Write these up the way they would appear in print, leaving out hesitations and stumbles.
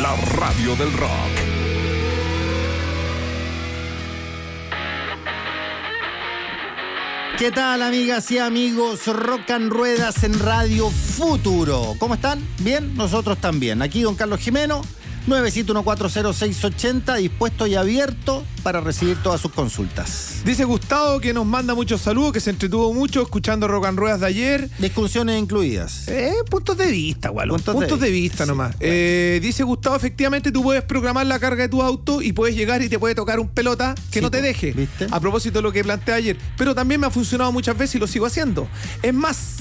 la radio del rock. ¿Qué tal, amigas y amigos? Rock and Ruedas en Radio Futuro. ¿Cómo están? ¿Bien? Nosotros también. Aquí don Carlos Jimeno, 971-40680, dispuesto y abierto para recibir todas sus consultas. Dice Gustavo que nos manda muchos saludos, que se entretuvo mucho escuchando Rock and Ruedas de ayer. Discusiones incluidas. Puntos de vista, Gualo. Puntos de vista nomás. Sí, bueno. Dice Gustavo, efectivamente tú puedes programar la carga de tu auto y puedes llegar y te puede tocar un pelota que Sí, no te deje. ¿viste? A propósito de lo que planteé ayer. Pero también me ha funcionado muchas veces y lo sigo haciendo. Es más,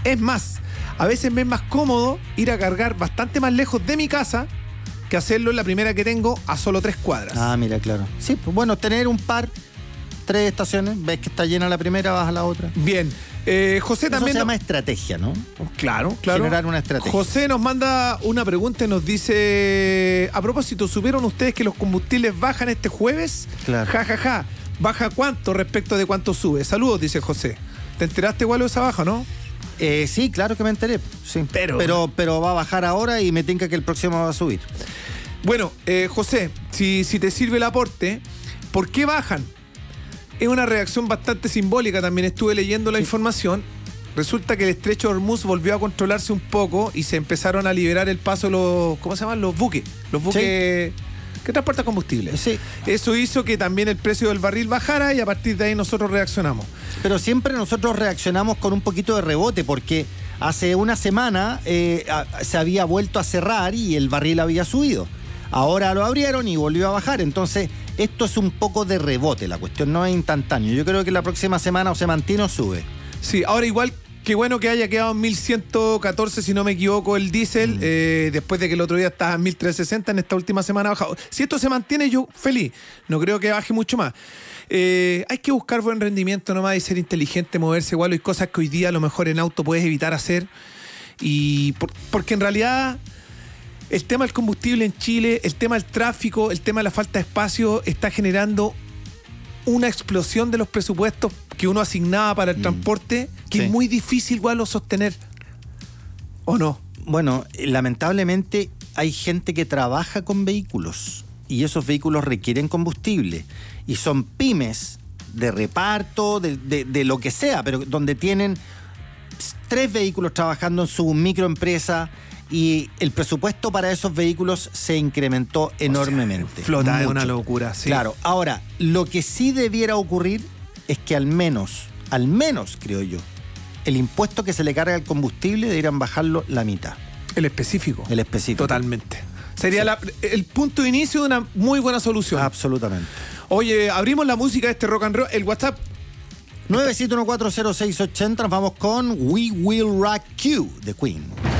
a veces me es más cómodo ir a cargar bastante más lejos de mi casa que hacerlo en la primera que tengo a solo 3 cuadras. Ah, mira, claro. Sí, pues bueno, tener un par, 3 estaciones, ves que está llena la primera, vas a la otra. Bien. José Eso también... se llama estrategia, ¿no? Claro. Generar una estrategia. José nos manda una pregunta y nos dice: a propósito, ¿supieron ustedes que los combustibles bajan este jueves? Claro. Ja. ¿Baja cuánto respecto de cuánto sube? Saludos, dice José. ¿Te enteraste igual de esa baja, no? Sí, claro que me enteré. Sí. Pero va a bajar ahora y me tinca que el próximo va a subir. Bueno, José, si te sirve el aporte, ¿por qué bajan? Es una reacción bastante simbólica, también estuve leyendo la información. Resulta que el estrecho de Hormuz volvió a controlarse un poco y se empezaron a liberar el paso los, ¿cómo se llaman? Los buques que transportan combustible. Sí. Eso hizo que también el precio del barril bajara y a partir de ahí nosotros reaccionamos. Pero siempre nosotros reaccionamos con un poquito de rebote porque hace una semana se había vuelto a cerrar y el barril había subido. Ahora lo abrieron y volvió a bajar. Entonces, esto es un poco de rebote. La cuestión no es instantánea. Yo creo que la próxima semana o se mantiene o sube. Sí, ahora igual, qué bueno que haya quedado en 1114, si no me equivoco, el diésel, después de que el otro día estaba en 1360, en esta última semana ha bajado. Si esto se mantiene, yo feliz. No creo que baje mucho más. Hay que buscar buen rendimiento nomás y ser inteligente, moverse igual. Hay cosas que hoy día a lo mejor en auto puedes evitar hacer. Porque en realidad el tema del combustible en Chile, el tema del tráfico, el tema de la falta de espacio está generando una explosión de los presupuestos que uno asignaba para el transporte, que Sí. es muy difícil igual sostener. ¿O no? Bueno, lamentablemente hay gente que trabaja con vehículos y esos vehículos requieren combustible. Y son pymes de reparto, de lo que sea, pero donde tienen 3 vehículos trabajando en su microempresa y el presupuesto para esos vehículos se incrementó enormemente. Flota es Mucho. una locura, sí. Claro, ahora, lo que sí debiera ocurrir es que al menos, creo yo, el impuesto que se le carga al combustible deberían bajarlo la mitad. El específico. El específico. Totalmente. Sería Sí. el punto de inicio de una muy buena solución. Absolutamente. Oye, abrimos la música de este rock and roll. El WhatsApp 971400680, nos vamos con We Will Rock You de Queen.